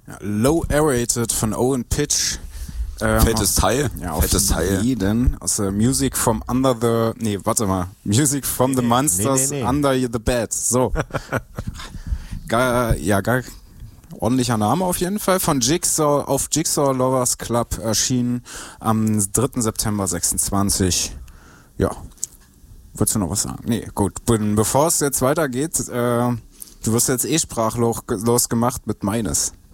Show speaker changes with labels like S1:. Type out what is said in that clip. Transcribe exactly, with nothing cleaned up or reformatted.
S1: Ja, Low Aerated von Owen Pitch. Ähm,
S2: Fettes Teil.
S1: Ja, auf
S2: Fettes Teil.
S1: jeden. Aus der Music from Under the... Nee, warte mal. Music from
S3: Nee,
S1: the
S3: nee,
S1: Monsters
S3: nee, nee, nee.
S1: Under the Bed. So. gar, ja, gar ordentlicher Name auf jeden Fall. Von Jigsaw auf Jigsaw Lovers Club erschienen am dritten September sechsundzwanzig. Ja. Wolltest du noch was sagen? Nee, gut. Bevor es jetzt weitergeht, äh, du wirst jetzt eh sprachlos gemacht mit meines.